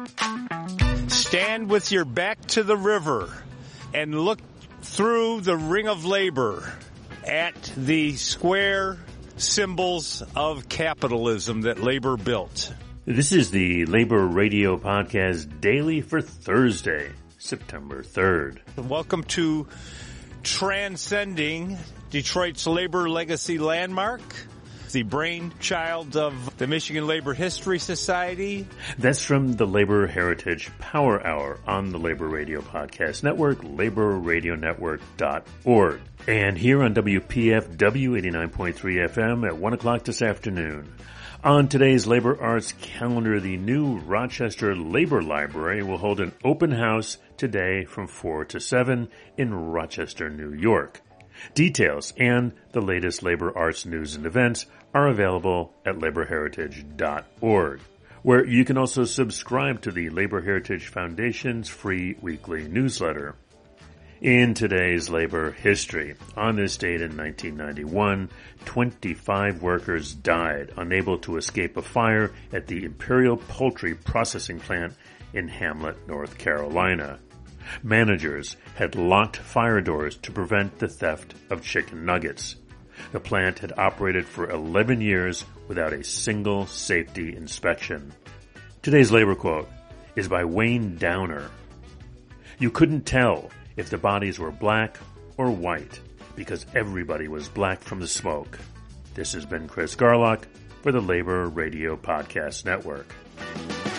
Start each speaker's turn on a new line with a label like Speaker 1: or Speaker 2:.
Speaker 1: Stand with your back to the river and look through the ring of labor at the square symbols of capitalism that labor built.
Speaker 2: This is the Labor Radio Podcast Daily for Thursday, September 3rd.
Speaker 1: Welcome to Transcending Detroit's Labor Legacy Landmark, the brainchild of the Michigan Labor History Society.
Speaker 2: That's from the Labor Heritage Power Hour on the Labor Radio Podcast Network, laborradionetwork.org. And here on WPFW 89.3 FM at 1 o'clock this afternoon. On today's Labor Arts calendar, the new Rochester Labor Library will hold an open house today from 4 to 7 in Rochester, New York. Details and the latest labor arts news and events are available at laborheritage.org, where you can also subscribe to the Labor Heritage Foundation's free weekly newsletter. In today's labor history, on this date in 1991, 25 workers died unable to escape a fire at the Imperial Poultry Processing Plant in Hamlet, North Carolina. Managers had locked fire doors to prevent the theft of chicken nuggets. The plant had operated for 11 years without a single safety inspection. Today's labor quote is by Wayne Downer. You couldn't tell if the bodies were black or white because everybody was black from the smoke. This has been Chris Garlock for the Labor Radio Podcast Network.